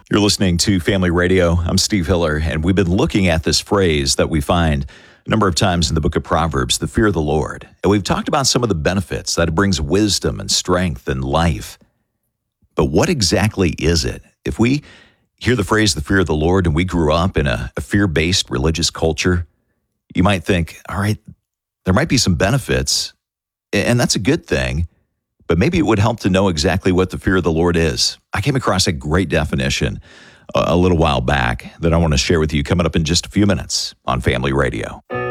You're listening to Family Radio. I'm Steve Hiller, and we've been looking at this phrase that we find a number of times in the book of Proverbs, the fear of the Lord. And we've talked about some of the benefits that it brings wisdom and strength and life. But what exactly is it? If we hear the phrase, the fear of the Lord, and we grew up in a fear-based religious culture, you might think, all right, there might be some benefits, and that's a good thing. But maybe it would help to know exactly what the fear of the Lord is. I came across a great definition a little while back that I want to share with you coming up in just a few minutes on Family Radio.